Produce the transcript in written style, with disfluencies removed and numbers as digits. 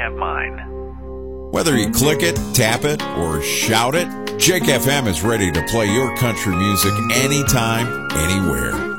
can't mine. Whether you click it, tap it, or shout it, Jake FM is ready to play your country music anytime, anywhere.